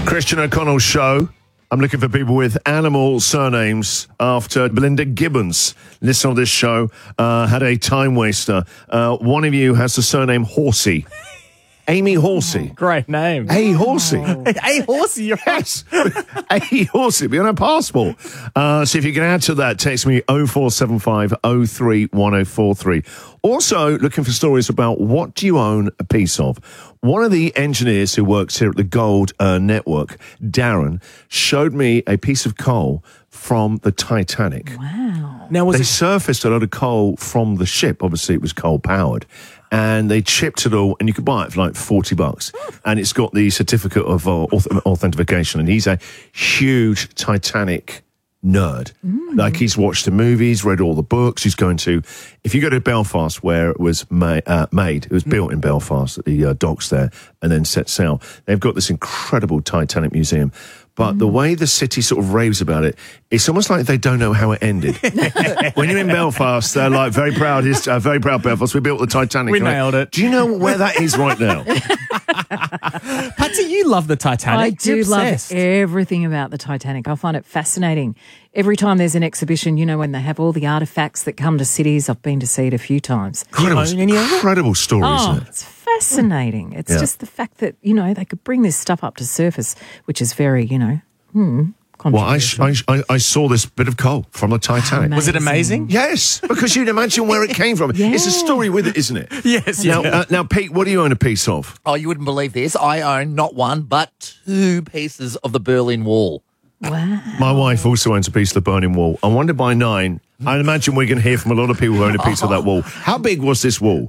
Christian O'Connell show. I'm looking for people with animal surnames after Belinda Gibbons. Listen on this show, had a time waster. One of you has the surname Horsey. Amy Horsey. Great name. A Horsey. A Horsey, Yes. A Horsey. Be on a passport. So if you can add to that, text me 0475 03 1043. Also, looking for stories about what do you own a piece of. One of the engineers who works here at the Gold Network, Darren, showed me a piece of coal from the Titanic. Wow. Now, They surfaced a lot of coal from the ship. Obviously, it was coal-powered. And they chipped it all, and you could buy it for like $40. And it's got the certificate of authentication. And he's a huge Titanic nerd. Like, he's watched the movies, read all the books. He's going to, if you go to Belfast, where it was made, it was built in Belfast at the docks there, and then set sail. They've got this incredible Titanic museum. But the way the city sort of raves about it, it's almost like they don't know how it ended. When you're in Belfast, they're like, very proud Belfast. We built the Titanic. We nailed it. Do you know where that is right now? Patsy, you love the Titanic. I do You're love obsessed. everything about the Titanic. I find it fascinating. Every time there's an exhibition, you know, when they have all the artefacts that come to cities, I've been to see it a few times. Incredible story, Oh, isn't it? it's fascinating. It's just the fact that, you know, they could bring this stuff up to surface, which is very, you know, Well, controversial. I saw this bit of coal from the Titanic. Was it amazing? Yes, because you'd imagine where it came from. It's a story with it, isn't it? Yes. Now, Pete, what do you own a piece of? Oh, you wouldn't believe this. I own not one, but 2 pieces of the Berlin Wall. Wow. My wife also owns a piece of the Berlin Wall. I wonder by 9. I imagine we're going to hear from a lot of people who own a piece of that wall. How big was this wall?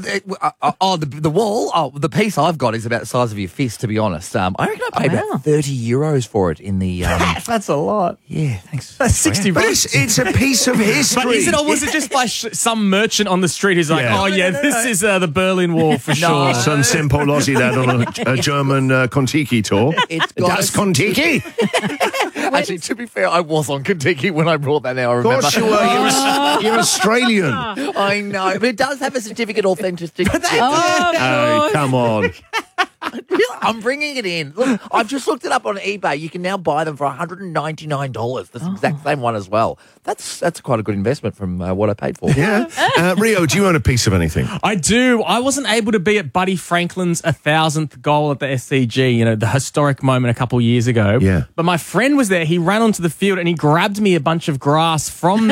The wall. Oh, the piece I've got is about the size of your fist. To be honest, I reckon I paid about €30 for it in the. That's a lot. Yeah, thanks. That's 60 But bucks. it's a piece of history. But is it, or was it just by some merchant on the street who's like, Yeah. this is the Berlin Wall for sure. Some simple Aussie lad on a German Kontiki tour. It's got Das Kontiki? Actually, to be fair, I was on Kentucky when I brought that. Now I Of remember. course you were. You're Australian. I know, but it does have a certificate of authenticity. Oh, come on. I'm bringing it in. Look, I've just looked it up on eBay. You can now buy them for $199. The exact same one as well. That's quite a good investment from what I paid for. Yeah. Rio, do you own a piece of anything? I do. I wasn't able to be at Buddy Franklin's 1,000th goal at the SCG, you know, the historic moment a couple of years ago. Yeah. But my friend was there. He ran onto the field and he grabbed me a bunch of grass from the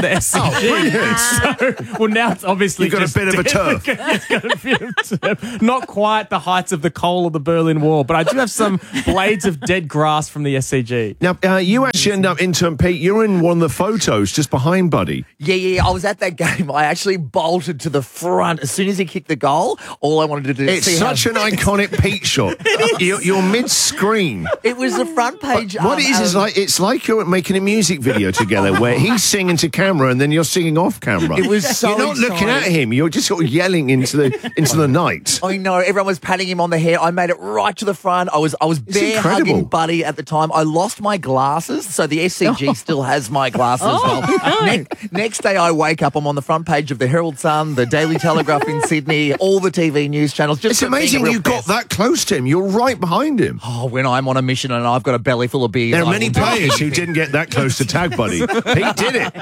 SCG. So, well, now it's obviously You've got a bit of a turf. It's got a bit of turf. Not quite the heights of the coal of the Berlin Wall, but I do have some blades of dead grass from the SCG. Now, you actually end up Pete, you're in one of the photos just behind Buddy. Yeah. I was at that game. I actually bolted to the front as soon as he kicked the goal. All I wanted to do is It's such an iconic Pete shot. You're mid-screen. It was the front page. What it is it's like you're making a music video together where he's singing to camera and then you're singing off camera. It was so You're not looking at exciting. him. You're just sort of yelling into the night. I know, everyone was patting him on the head. I made it right to the front. I was bear incredible. hugging Buddy at the time. I lost my glasses, so the SCG still has my glasses as well. Next day I wake up, I'm on the front page of the Herald Sun, the Daily Telegraph in Sydney, all the TV news channels. It's for being a amazing real you got pest. that close to him. You're right behind him. Oh, when I'm on a mission and I've got a belly full of beers. There are I many will do players who didn't get that close to tag Buddy. He did it.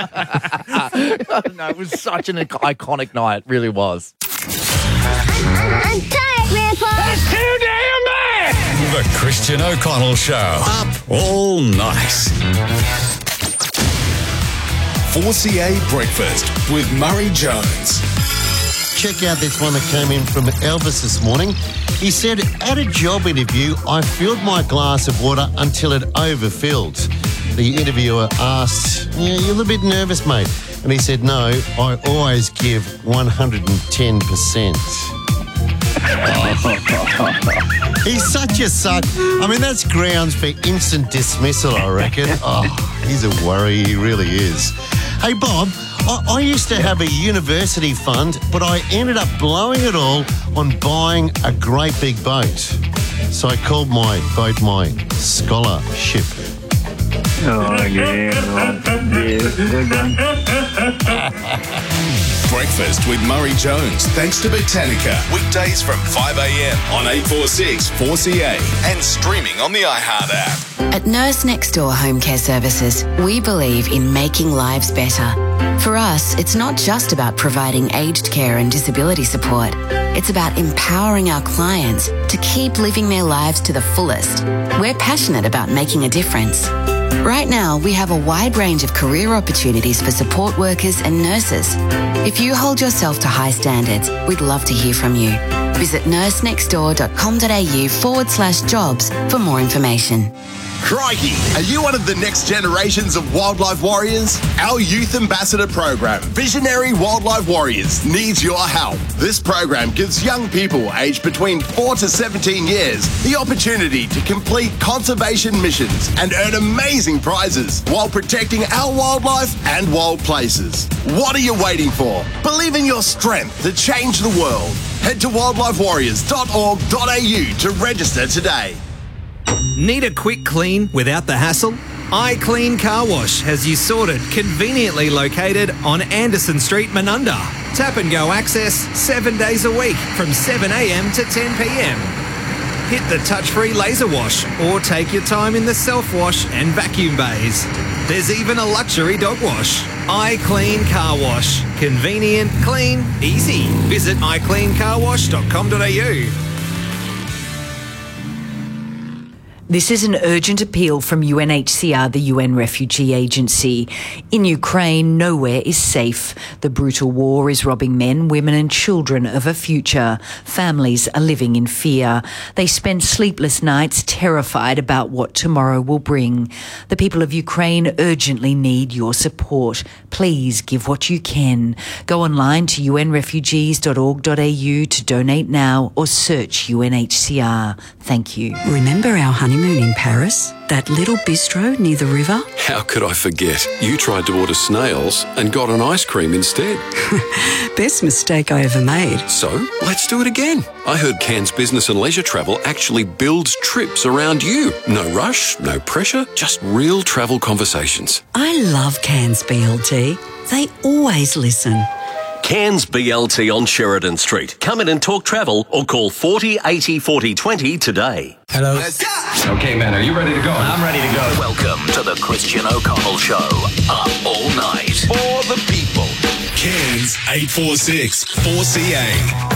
No, it was such an iconic night. It really was. I'm tired, Grandpa. That's too damn bad! The Christian O'Connell Show. Up all night. 4CA Breakfast with Murray Jones. Check out this one that came in from Elvis this morning. He said, at a job interview, I filled my glass of water until it overfilled. The interviewer asked, you're a little bit nervous, mate. And he said, no, I always give 110%. He's such a suck. I mean, that's grounds for instant dismissal, I reckon. Oh, he's a worry. He really is. Hey, Bob, I used to have a university fund, but I ended up blowing it all on buying a great big boat. So I called my boat my scholarship. Oh, yeah, good one. Breakfast with Murray Jones, thanks to Botanica. Weekdays from 5 a.m. on 846 4CA and streaming on the iHeart app. At Nurse Next Door Home Care Services, we believe in making lives better. For us, it's not just about providing aged care and disability support. It's about empowering our clients to keep living their lives to the fullest. We're passionate about making a difference. Right now, we have a wide range of career opportunities for support workers and nurses. If you hold yourself to high standards, we'd love to hear from you. Visit nursenextdoor.com.au/jobs for more information. Crikey, are you one of the next generations of wildlife warriors? Our youth ambassador program, Visionary Wildlife Warriors, needs your help. This program gives young people aged between 4 to 17 years the opportunity to complete conservation missions and earn amazing prizes while protecting our wildlife and wild places. What are you waiting for? Believe in your strength to change the world. Head to wildlifewarriors.org.au to register today. Need a quick clean without the hassle? iClean Car Wash has you sorted, conveniently located on Anderson Street, Menunda. Tap and go access 7 days a week from 7 a.m. to 10 p.m. Hit the touch-free laser wash or take your time in the self-wash and vacuum bays. There's even a luxury dog wash. iClean Car Wash. Convenient, clean, easy. Visit icleancarwash.com.au. This is an urgent appeal from UNHCR, the UN Refugee Agency. In Ukraine, nowhere is safe. The brutal war is robbing men, women and children of a future. Families are living in fear. They spend sleepless nights terrified about what tomorrow will bring. The people of Ukraine urgently need your support. Please give what you can. Go online to unrefugees.org.au to donate now or search UNHCR. Thank you. Remember our honeymoon in Paris? That little bistro near the river? How could I forget? You tried to order snails and got an ice cream instead. Best mistake I ever made. So, let's do it again. I heard Cairns Business and Leisure Travel actually builds trips around you. No rush, no pressure, just real travel conversations. I love Cairns BLT. They always listen. Cairns BLT on Sheridan Street. Come in and talk travel or call 40 80 40 20 today. Hello. Okay, man, are you ready to go? I'm ready to go. Welcome to the Christian O'Connell Show. Up all night. For the people. Cairns 846 4CA.